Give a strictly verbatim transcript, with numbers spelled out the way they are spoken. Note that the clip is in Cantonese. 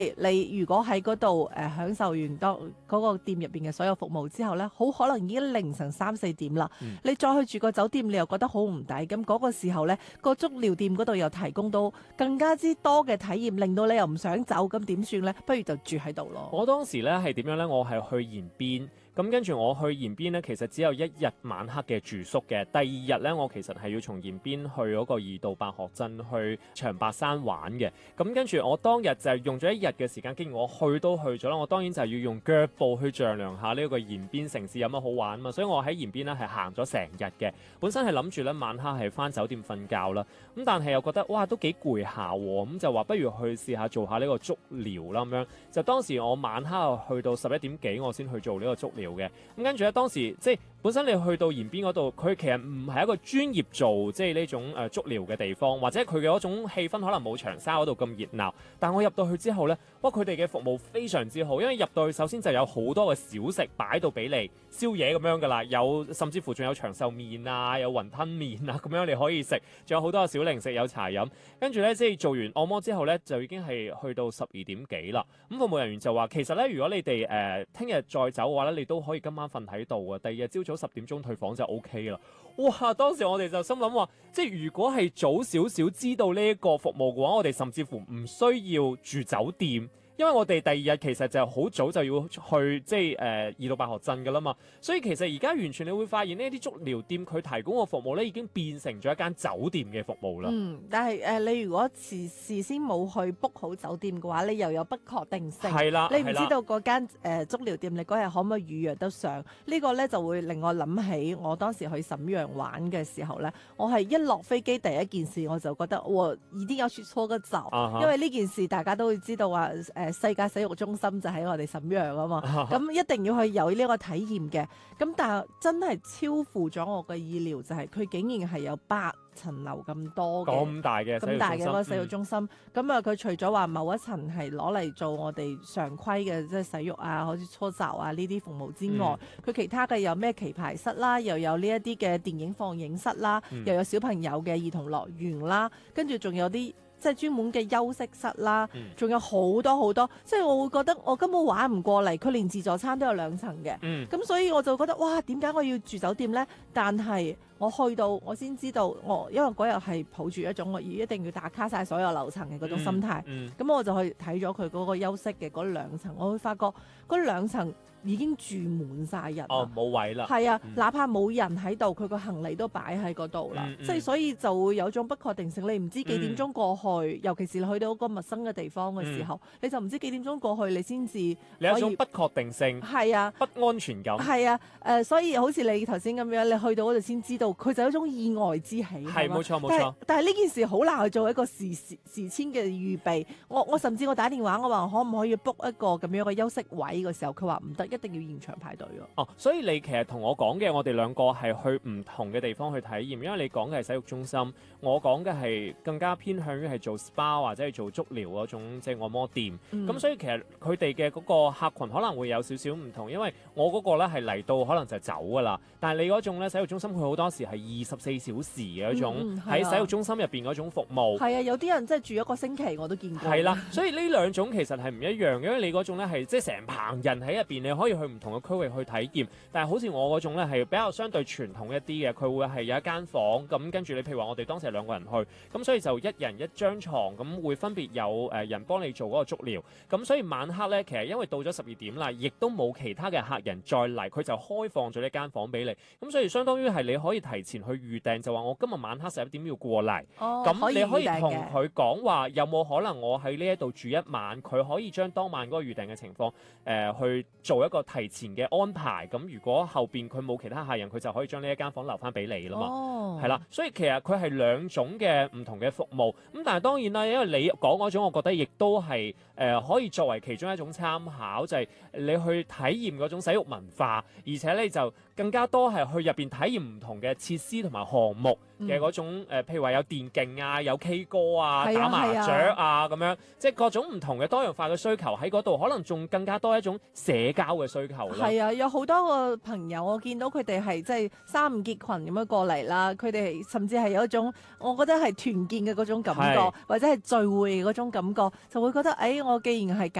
你如果喺嗰度誒享受完當嗰個店入邊嘅所有服務之後咧，好可能已經凌晨三四點啦。 嗯你再去住個酒店，你又覺得好唔抵。咁嗰個時候咧，個足療店嗰度又提供到更加之多嘅體驗，令到你又唔想走，咁點算咧？不如就住喺度咯。 我當時咧係點樣咧？我係去延邊。咁跟住我去延邊咧，其實只有一日晚黑嘅住宿嘅。第二日咧，我其實係要從延邊去嗰個二道白鶴鎮去長白山玩嘅。咁跟住我當日就係用咗一日嘅時間，既然我去都去咗啦，我當然就係要用腳步去丈量下呢個延邊城市有乜好玩嘛。所以我喺延邊咧係行咗成日嘅。本身係諗住咧晚黑係返酒店瞓覺啦。咁但係又覺得哇都幾攰下喎，咁就話不如去試下做下呢個足療啦咁樣。就當時我晚黑去到十一點幾，我先去做呢個足療嘅。咁跟住咧，當時即係本身你去到延邊嗰度，佢其實唔係一個專業做即係呢種誒足療嘅地方，或者佢嘅嗰種氣氛可能冇長沙嗰度咁熱鬧。但我入到去之後呢，哇！佢哋嘅服務非常之好，因為入到去首先就有好多嘅小食擺到俾你宵夜咁樣噶啦，有甚至乎仲有長壽麵啊，有雲吞麵啊咁樣你可以食，仲有好多嘅小零食，有茶飲。跟住呢，即係做完按摩之後呢，就已經係去到十二點幾啦。咁服務人員就話，其實呢，如果你哋誒聽日再走嘅話呢，你都可以今晚瞓喺度啊，第二日朝早十點鐘退房就 O K 啦。哇！當時我哋就心諗話，即係如果係早少少知道呢一個服務嘅話，我哋甚至乎唔需要住酒店。因為我哋第二日其實就好早就要去即係誒二道白鶴鎮㗎啦嘛，所以其實而家完全你會發現呢啲足療店佢提供嘅服務咧已經變成咗一間酒店嘅服務啦。 嗯，但係誒、呃、你如果事事先冇去 book 好酒店嘅話，你又有不確定性。 係啦， 你唔知道嗰間誒足療店你嗰日可唔可以預約得上？呢、呢個咧就會令我諗起我當時去瀋陽玩嘅時候咧，我係一落飛機第一件事我就覺得我一定要去搓個澡， 啊、 因為呢件事大家都會知道話誒。呃世界洗浴中心就喺我哋瀋陽啊嘛，咁、啊、一定要去有呢個體驗嘅。咁但係真係超乎咗我嘅意料，就係、是、佢竟然係有八層樓咁多嘅， 咁大嘅咁大嘅嗰個洗浴中心。咁啊、嗯，佢除咗話某一層係攞嚟做我哋常規嘅即係洗浴啊，好似搓澡啊呢啲服務之外，佢、嗯、其他嘅有咩棋牌室啦，又有呢一啲嘅電影放映室啦，嗯、又有小朋友嘅兒童樂園啦，跟住仲有啲。即係專門嘅休息室啦，仲、嗯、有好多好多，即係我會覺得我根本玩唔過嚟。佢連自助餐都有兩層嘅，咁、嗯、所以我就覺得哇，點解我要住酒店呢？但係我去到我先知道，我因為嗰日係抱住一種我一定要打卡晒所有樓層嘅嗰種心態，咁、嗯嗯、我就去睇咗佢嗰個休息嘅嗰兩層，我會發覺嗰兩層已經住滿晒人， 哦，冇位啦， 係啊，嗯、哪怕冇人喺度，佢個行李都擺喺嗰度啦，即係、嗯嗯、所以就會有種不確定性，你唔知幾點鐘過去，嗯、尤其是去到一個陌生嘅地方嘅時候，嗯、你就唔知幾點鐘過去，你先至你有一種不確定性， 係啊， 不安全感， 係啊，誒、呃，所以好似你頭先咁樣，你去到嗰度先知道，佢就有一種意外之喜， 係冇錯冇錯。 但係呢件事好難去做一個事事事先嘅預備。我我甚至我打電話，我話可唔可以 book 一個咁樣嘅休息位嘅時候，佢話唔得，一定要現場排隊咯。 哦，所以你其實同我講嘅，我哋兩個係去唔同嘅地方去體驗，因為你講嘅係洗浴中心，我講嘅係更加偏向於係做 S P A 或者係做足療嗰種即係按摩店。咁、嗯、所以其實佢哋嘅嗰個客群可能會有少少唔同，因為我嗰個咧係嚟到可能就走㗎啦，但係你嗰種咧洗浴中心佢好多時係二十四小時嘅一種喺、嗯、洗浴中心入邊嗰種服務。 係啊，有啲人即係住一個星期我都見過。 係啦，所以呢兩種其實係唔一樣嘅，因為你嗰種咧係即係成棚人喺入邊，你可以去唔同嘅區域去體驗。但係好似我嗰種咧係比較相對傳統一啲嘅，佢會係有一間房咁，跟住你譬如話我哋當時係兩個人去，咁所以就一人一張床，咁會分別有誒人幫你做嗰個足療。咁所以晚黑咧，其實因為到咗十二點啦，亦都冇其他嘅客人再嚟，佢就開放咗呢間房俾你。咁所以相當於係你可以提前去預訂，就話我今日晚黑十一點要過嚟。哦，咁你可以同佢講話有冇可能我喺呢一度住一晚，佢可以將當晚嗰個預訂嘅情況誒、呃、去做一個提前嘅安排。咁如果後邊佢冇其他客人，佢就可以將呢一間房留翻俾你啦嘛。哦，係啦，所以其實佢係兩種嘅唔同嘅服務。咁但係當然啦，因為你講嗰種，我覺得亦都係誒可以作為其中一種參考，就係、是、你去體驗嗰種洗浴文化，而且咧就更加多係去入邊體驗唔同嘅嘅設施同埋項目嘅嗰種、呃、譬如話有電競啊，有 K 歌啊， 係啊打麻雀係啊咁樣，即係各種唔同嘅多樣化嘅需求喺嗰度，可能仲更加多一種社交嘅需求咯。 係啊，有好多個朋友，我見到佢哋係即係三五結群咁樣過嚟啦，佢哋甚至係有一種，我覺得係團建嘅嗰種感覺， 係或者係聚會嘅嗰種感覺，就會覺得，誒、哎，我既然係